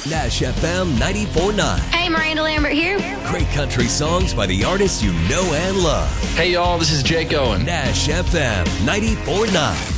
Nash FM 94.9. Hey, Miranda Lambert here. Great country songs by the artists you know and love. Hey, y'all, this is Jake Owen. Nash FM 94.9.